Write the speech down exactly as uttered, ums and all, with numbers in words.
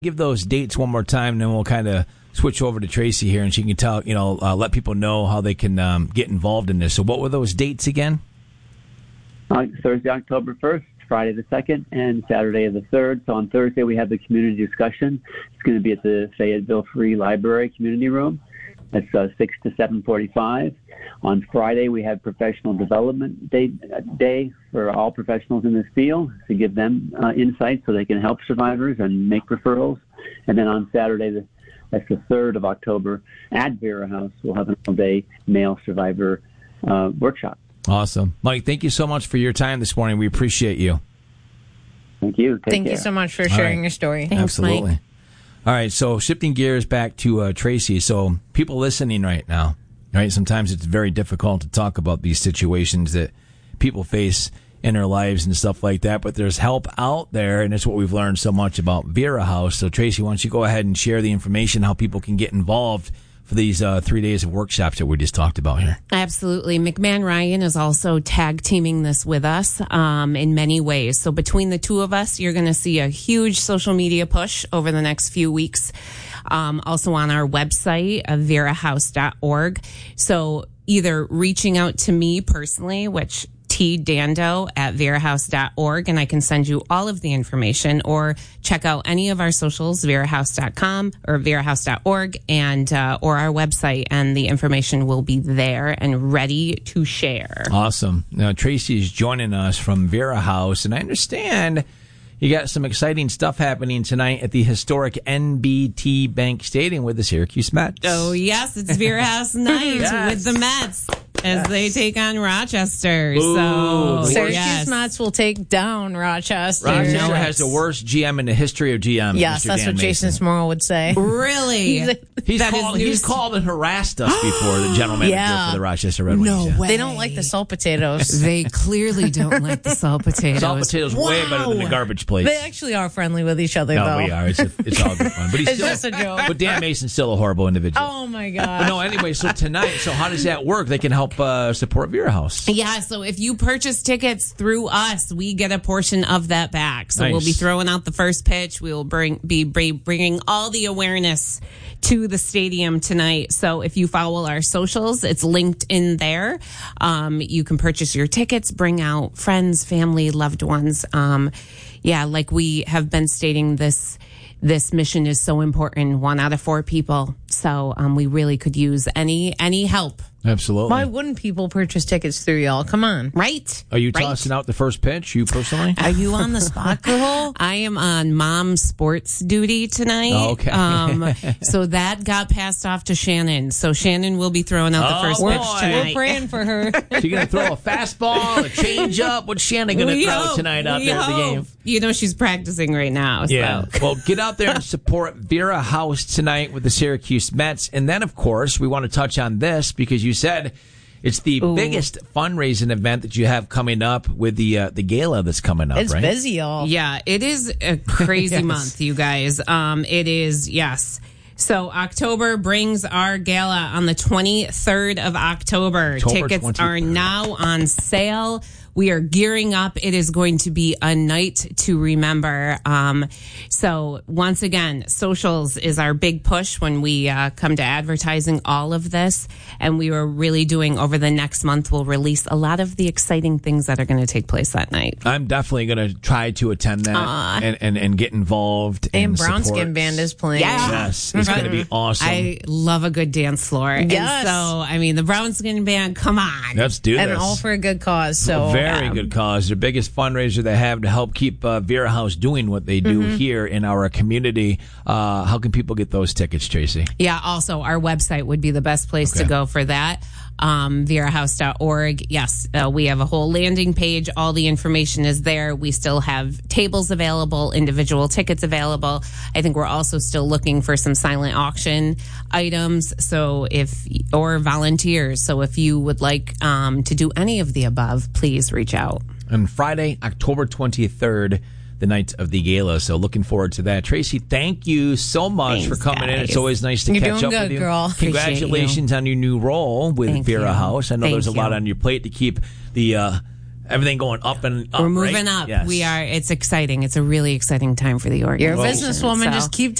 Give those dates one more time, and then we'll kind of switch over to Tracy here, and she can tell, you know, uh, let people know how they can um, get involved in this. So what were those dates again? Uh, Thursday, October first, Friday the second, and Saturday the third. So on Thursday, we have the community discussion. It's going to be at the Fayetteville Free Library Community Room. That's uh, six to seven forty-five. On Friday, we have professional development day, uh, day for all professionals in this field to give them uh, insight so they can help survivors and make referrals. And then on Saturday, the, that's the third of October, at Vera House, we'll have an all-day male survivor uh, workshop. Awesome. Mike, thank you so much for your time this morning. We appreciate you. Thank you. Take Thank care. you so much for sharing right. your story. Thanks, Absolutely. Mike. All right, so shifting gears back to uh, Tracy. So people listening right now, right? Sometimes it's very difficult to talk about these situations that people face in their lives and stuff like that, but there's help out there, and it's what we've learned so much about Vera House. So Tracy, why don't you go ahead and share the information, how people can get involved for these uh, three days of workshops that we just talked about here. Absolutely. McMahon Ryan is also tag teaming this with us um, in many ways. So between the two of us, you're going to see a huge social media push over the next few weeks. Um, also on our website, uh, vera house dot org. So either reaching out to me personally, which T Dando at vera house dot org, and I can send you all of the information, or check out any of our socials, vera house dot com or vera house dot org, and uh, or our website, and the information will be there and ready to share. Awesome. Now Tracy is joining us from Vera House, and I understand you got some exciting stuff happening tonight at the historic N B T Bank Stadium with the Syracuse Mets. Oh yes, it's Vera House night Yes. with the Mets as Yes. they take on Rochester. Ooh, so Syracuse yes. Mets will take down Rochester. Rochester Yes. has the worst G M in the history of G Ms. Yes, Mister that's Dan what Jason Mason. Smorl would say. Really? He's like- He's That is called, he's news. called and harassed us before, the general manager Yeah. for the Rochester Red Wings. No yeah. way. They don't like the salt potatoes. They clearly don't like the salt potatoes. Salt potatoes way better than the garbage plates. They actually are friendly with each other, No, though. we are. It's, a, it's all good fun. But he's It's still, just a joke. But Dan Mason's still a horrible individual. Oh, my But God. no, anyway, so tonight, so how does that work? They can help uh, support Vera House. Yeah, so if you purchase tickets through us, we get a portion of that back. So Nice. we'll be throwing out the first pitch. We will bring be br- bringing all the awareness to the stadium tonight. So if you follow our socials, it's linked in there. Um, you can purchase your tickets, bring out friends, family, loved ones. Um, yeah, like we have been stating, this this mission is so important. One out of four people. So um, we really could use any any help. Absolutely. Why wouldn't people purchase tickets through y'all? Come on. Right? Are you Right. tossing out the first pitch, you personally? Are you on the spot, girl? I am on mom sports duty tonight. Oh, okay. Um, so that got passed off to Shannon. So Shannon will be throwing out the Oh, first boy. pitch tonight. We're praying for her. So you're going to throw a fastball, a changeup? What's Shannon going to We throw hope. tonight out We there at the hope. game? You know, she's practicing right now. So. Yeah. Well, get out there and support Vera House tonight with the Syracuse Mets. And then, of course, we want to touch on this because you said it's the Ooh. biggest fundraising event that you have coming up with the uh, the gala that's coming up, It's right? busy, y'all. Yeah, it is a crazy Yes. month, you guys. Um, it is, yes. So October brings our gala on the twenty-third of October. October Tickets are twenty-third. now on sale. We are gearing up. It is going to be a night to remember. Um, so once again, socials is our big push when we uh, come to advertising all of this. And we are really doing, over the next month, we'll release a lot of the exciting things that are going to take place that night. I'm definitely going to try to attend that and, and, and get involved. And support. Brownskin Band is playing. Yeah. Yes, it's going to be awesome. I love a good dance floor. Yes. And so, I mean, the Brown Skin Band, come on. Let's do And this. all for a good cause. So Very yeah. good cause. Their biggest fundraiser they have to help keep uh, Vera House doing what they do Mm-hmm. here in our community. Uh, how can people get those tickets, Tracy? Yeah, also, our website would be the best place Okay. to go for that. Um, vera house dot org. Yes, uh, we have a whole landing page. All the information is there. We still have tables available, individual tickets available. I think we're also still looking for some silent auction items. So if, or volunteers. So if you would like um, to do any of the above, please reach out. On Friday, October twenty-third, the night of the gala. So looking forward to that. Tracy, thank you so much Thanks, for coming in. guys. It's always nice to You're catch doing up good, with you. girl. Appreciate Congratulations on your new role with Thank Vera you. House. I know Thank there's a lot you. on your plate to keep the uh, everything going up and up. We're moving right? up. Yes. We are. It's exciting. It's a really exciting time for the You're a organization. businesswoman. So- Just keep